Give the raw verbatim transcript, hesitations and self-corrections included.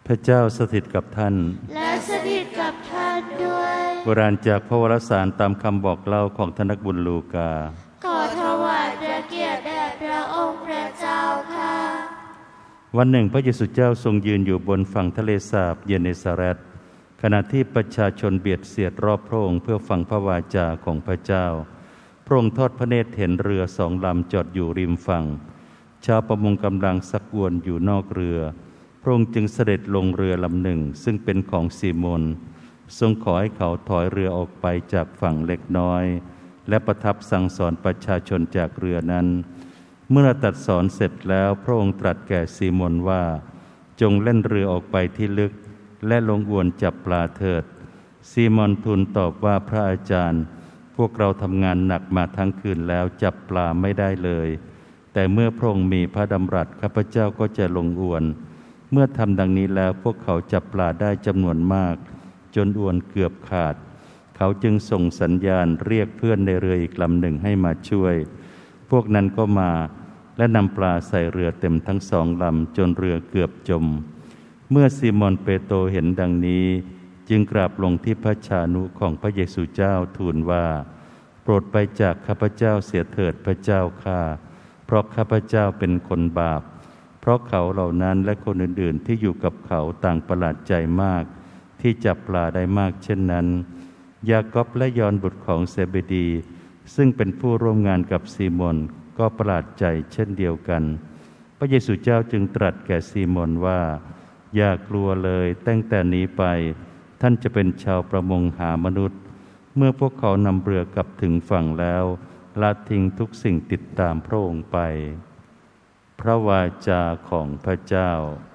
พระเจ้าสถิตกับท่านและสถิตกับท่านด้วยโบราณจากพระวรสารตามคำบอกเล่าของท่านนักบุญลูกาขอถวายพระเกียรติแด่พระองค์พระเจ้าค่ะวันหนึ่งพระเยซูเจ้าทรงยืนอยู่บนฝั่งทะเลสาบเยเนซาเร็ตขณะที่ประชาชนเบียดเสียดรอบพระองค์เพื่อฟังพระวาจาของพระเจ้าพระองค์ทอดพระเนตรเห็นเรือสองลำจอดอยู่ริมฝั่งชาวประมงกำลังซักอวนอยู่นอกเรือพระองค์จึงเสด็จลงเรือลำหนึ่งซึ่งเป็นของซีโมนทรงขอให้เขาถอยเรือออกไปจากฝั่งเล็กน้อยและประทับสั่งสอนประชาชนจากเรือนั้นเมื่อตรัสสอนเสร็จแล้วพระองค์ตรัสแก่ซีโมนว่าจงเล่นเรือออกไปที่ลึกและลงอวนจับปลาเถิดซีโมนทูลตอบว่าพระอาจารย์พวกเราทำงานหนักมาทั้งคืนแล้วจับปลาไม่ได้เลยแต่เมื่อพระองค์มีพระดำรัสข้าพเจ้าก็จะลงอวนเมื่อทำดังนี้แล้วพวกเขาจับปลาได้จำนวนมากจนอวนเกือบขาดเขาจึงส่งสัญญาณเรียกเพื่อนในเรืออีกลำหนึ่งให้มาช่วยพวกนั้นก็มาและนำปลาใส่เรือเต็มทั้งสองลำจนเรือเกือบจมเมื่อซีโมนเปโตรเห็นดังนี้จึงกราบลงที่พระชานุของพระเยซูเจ้าทูลว่าโปรดไปจากข้าพเจ้าเสียเถิดพระเจ้าข้าเพราะข้าพเจ้าเป็นคนบาปเพราะเขาเหล่านั้นและคนอื่นๆที่อยู่กับเขาต่างประหลาดใจมากที่จับปลาได้มากเช่นนั้นยากอบและยอห์นบุตรของเซเบดีซึ่งเป็นผู้ร่วมงานกับซีโมนก็ประหลาดใจเช่นเดียวกันพระเยซูเจ้าจึงตรัสแก่ซีโมนว่าอย่ากลัวเลยตั้งแต่นี้ไปท่านจะเป็นชาวประมงหามนุษย์เมื่อพวกเขานำเรือกลับถึงฝั่งแล้วละทิ้งทุกสิ่งติดตามพระองค์ไปพระวาจาของพระเจ้า